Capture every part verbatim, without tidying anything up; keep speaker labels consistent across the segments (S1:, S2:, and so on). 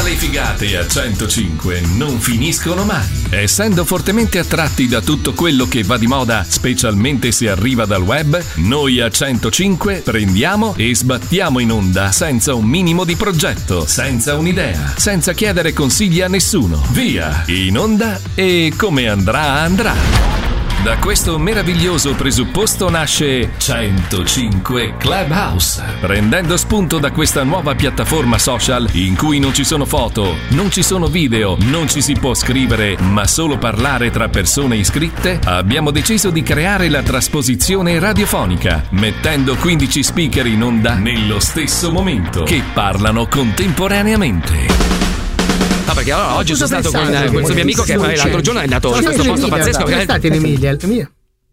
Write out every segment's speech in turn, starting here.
S1: le figate a centocinque non finiscono mai. Essendo fortemente attratti da tutto quello che va di moda, specialmente se arriva dal web, noi a centocinque prendiamo e sbattiamo in onda senza un minimo di progetto, senza un'idea, senza chiedere consigli a nessuno. Via, in onda e come andrà andrà. Da questo meraviglioso presupposto nasce centocinque Clubhouse, prendendo spunto da questa nuova piattaforma social in cui non ci sono foto, non ci sono video, non ci si può scrivere, ma solo parlare tra persone iscritte. Abbiamo deciso di creare la trasposizione radiofonica, mettendo quindici speaker in onda nello stesso momento, che parlano contemporaneamente.
S2: No, perché allora oggi sono stato con eh, questo mio amico che l'altro giorno è andato in questo posto pazzesco.
S3: Sono stati in Emilia, Emilia.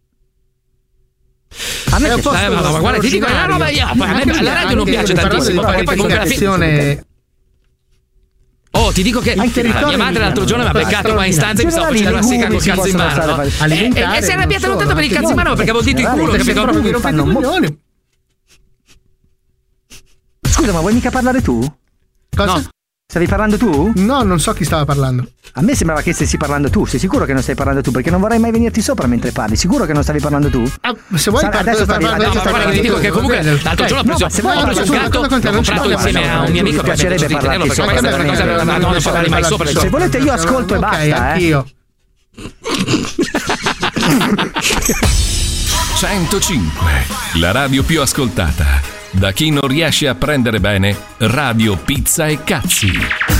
S2: A me piace, eh, ma, ma guarda, ti dico una roba, io, a me la radio non piace tantissimo, perché poi comunque alla fine... Oh, ti dico che la mia madre l'altro giorno mi ha beccato qua in stanza e mi stavo facendo la sega col cazzo in mano, no? E, e si è arrabbiata non tanto per il cazzo in mano, perché avevo dito in culo, capito?
S4: Scusa, ma vuoi mica parlare tu?
S3: Cosa?
S4: No. Stavi parlando tu?
S3: No, non so chi stava parlando.
S4: A me sembrava che stessi parlando tu. Sei sicuro che non stai parlando tu? Perché non vorrei mai venirti sopra mentre parli. Sicuro che non stavi parlando tu?
S3: Ah, se vuoi
S4: Sar- adesso stavi
S2: parlando. No, ma guarda, ti dico che comunque l'altro giorno ho preso,
S4: se vuoi,
S2: ho preso un gatto, l'ho comprato insieme a un mio amico.
S4: Mi piacerebbe parlarti
S2: perché questa è una cosa che non ne parli mai sopra.
S4: Se volete io ascolto e basta, eh.
S3: Anch'io.
S1: centocinque, la radio più ascoltata. Da chi non riesce a prendere bene, Radio Pizza e Cazzi.